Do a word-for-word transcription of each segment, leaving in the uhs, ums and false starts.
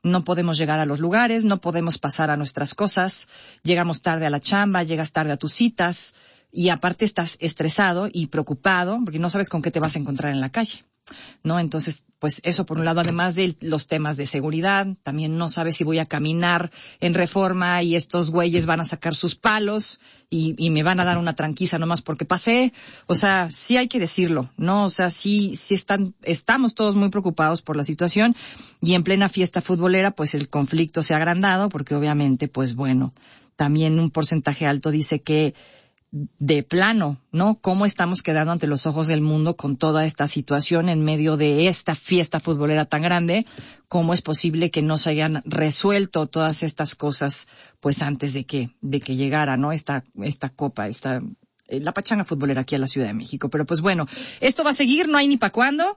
no podemos llegar a los lugares, no podemos pasar a nuestras cosas, llegamos tarde a la chamba, llegas tarde a tus citas y aparte estás estresado y preocupado porque no sabes con qué te vas a encontrar en la calle, ¿no? Entonces, pues eso por un lado, además de los temas de seguridad, también no sabes si voy a caminar en Reforma y estos güeyes van a sacar sus palos y, y me van a dar una tranquiza nomás porque pasé. O sea, sí hay que decirlo, ¿no? O sea, sí, sí están, estamos todos muy preocupados por la situación y en plena fiesta futbolera, pues el conflicto se ha agrandado porque obviamente, pues bueno, también un porcentaje alto dice que de plano, ¿no? ¿Cómo estamos quedando ante los ojos del mundo con toda esta situación en medio de esta fiesta futbolera tan grande? ¿Cómo es posible que no se hayan resuelto todas estas cosas, pues antes de que, de que llegara, ¿no? Esta, esta copa, esta, la pachanga futbolera aquí a la Ciudad de México. Pero pues bueno, esto va a seguir, no hay ni pa' cuándo.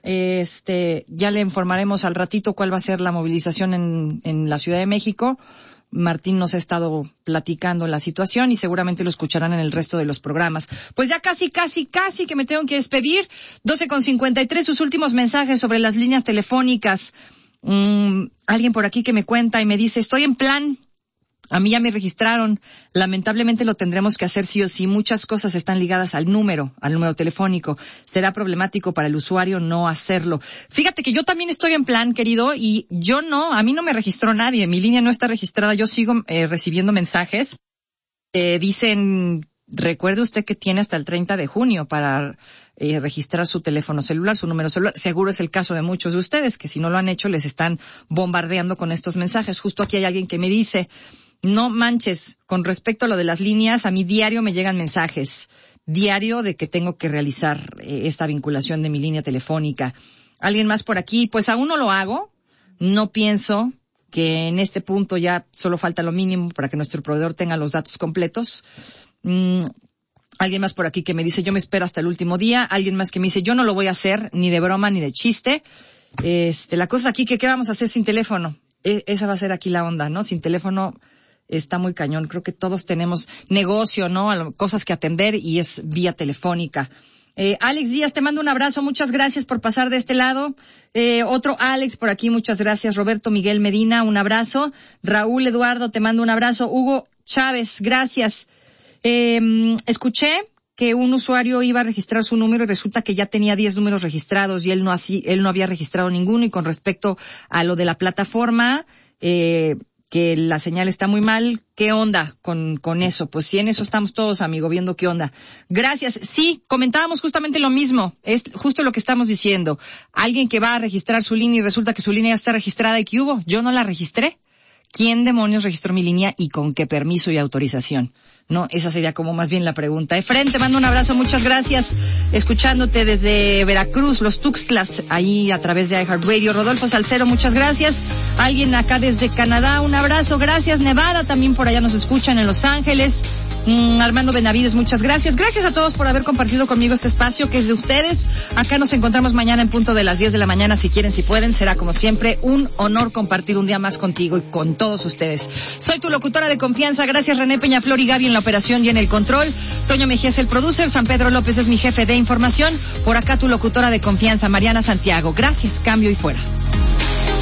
Este, ya le informaremos al ratito cuál va a ser la movilización en, en la Ciudad de México. Martín nos ha estado platicando la situación y seguramente lo escucharán en el resto de los programas. Pues ya casi, casi, casi que me tengo que despedir. doce con cincuenta y tres, sus últimos mensajes sobre las líneas telefónicas. Mm, alguien por aquí que me cuenta y me dice, estoy en plan. A mí ya me registraron. Lamentablemente lo tendremos que hacer sí o sí. Muchas cosas están ligadas al número, al número telefónico. Será problemático para el usuario no hacerlo. Fíjate que yo también estoy en plan, querido, y yo no, a mí no me registró nadie. Mi línea no está registrada. Yo sigo eh, recibiendo mensajes. Eh, dicen, recuerde usted que tiene hasta el treinta de junio para eh, registrar su teléfono celular, su número celular. Seguro es el caso de muchos de ustedes, que si no lo han hecho les están bombardeando con estos mensajes. Justo aquí hay alguien que me dice, no manches, con respecto a lo de las líneas, a mí diario me llegan mensajes, diario de que tengo que realizar eh, esta vinculación de mi línea telefónica. ¿Alguien más por aquí? Pues aún no lo hago, no pienso que en este punto ya solo falta lo mínimo para que nuestro proveedor tenga los datos completos. Mm, alguien más por aquí que me dice, yo me espero hasta el último día. Alguien más que me dice, yo no lo voy a hacer ni de broma ni de chiste. Este, la cosa aquí que qué vamos a hacer sin teléfono. E- esa va a ser aquí la onda, ¿no? Sin teléfono está muy cañón. Creo que todos tenemos negocio, ¿no? Cosas que atender y es vía telefónica. Eh, Alex Díaz, te mando un abrazo. Muchas gracias por pasar de este lado. Eh, otro Alex por aquí, muchas gracias. Roberto Miguel Medina, un abrazo. Raúl Eduardo, te mando un abrazo. Hugo Chávez, gracias. Eh, escuché que un usuario iba a registrar su número y resulta que ya tenía diez números registrados y él no así, él no había registrado ninguno. Y con respecto a lo de la plataforma, eh, que la señal está muy mal, ¿qué onda con, con eso? Pues sí, en eso estamos todos, amigo, viendo qué onda. Gracias. Sí, comentábamos justamente lo mismo, es justo lo que estamos diciendo. Alguien que va a registrar su línea y resulta que su línea ya está registrada y ¿qué hubo? Yo no la registré. ¿Quién demonios registró mi línea y con qué permiso y autorización? No, esa sería como más bien la pregunta. Efren, te mando un abrazo, muchas gracias. Escuchándote desde Veracruz, los Tuxtlas, ahí a través de iHeartRadio. Rodolfo Salcero, muchas gracias. Alguien acá desde Canadá, un abrazo, gracias. Nevada, también por allá nos escuchan en Los Ángeles. Mm, Armando Benavides, muchas gracias. Gracias a todos por haber compartido conmigo este espacio que es de ustedes. Acá nos encontramos mañana en punto de las diez de la mañana, si quieren, si pueden. Será como siempre un honor compartir un día más contigo y con todos ustedes. Soy tu locutora de confianza. Gracias René Peñaflor y Gaby en la operación y en el control. Toño Mejía es el producer. San Pedro López es mi jefe de información. Por acá tu locutora de confianza, Mariana Santiago. Gracias, cambio y fuera.